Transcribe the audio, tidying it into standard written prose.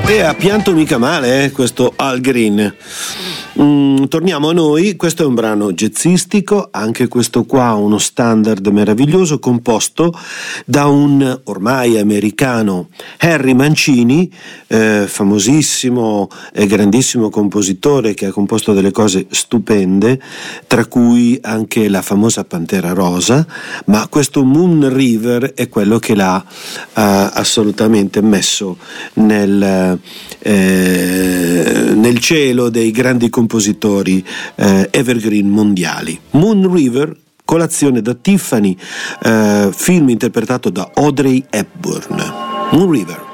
E ha pianto mica male, questo Al Green. Torniamo a noi, questo è un brano jazzistico, anche questo qua uno standard meraviglioso composto da un ormai americano Harry Mancini, famosissimo e grandissimo compositore che ha composto delle cose stupende, tra cui anche la famosa Pantera Rosa, ma questo Moon River è quello che l'ha assolutamente messo nel cielo dei grandi compositori evergreen mondiali. Moon River, Colazione da Tiffany, film interpretato da Audrey Hepburn. Moon River.